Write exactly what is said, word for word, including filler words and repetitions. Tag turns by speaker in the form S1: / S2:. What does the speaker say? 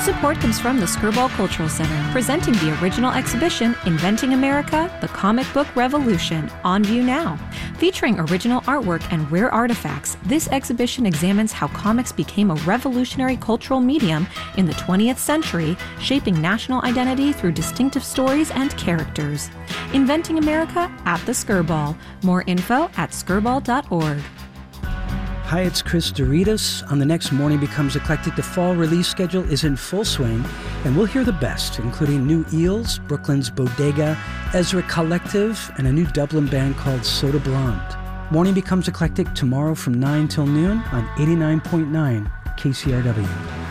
S1: Support comes from the Skirball Cultural Center, presenting the original exhibition, Inventing America, The Comic Book Revolution, on view now. Featuring original artwork and rare artifacts, this exhibition examines how comics became a revolutionary cultural medium in the twentieth century, shaping national identity through distinctive stories and characters. Inventing America at the Skirball. More info at skirball dot org.
S2: Hi, it's Chris Doritas. On the next Morning Becomes Eclectic, the fall release schedule is in full swing, and we'll hear the best, including New Eels, Brooklyn's Bodega, Ezra Collective, and a new Dublin band called Soda Blonde. Morning Becomes Eclectic tomorrow from nine till noon on eighty-nine point nine K C R W.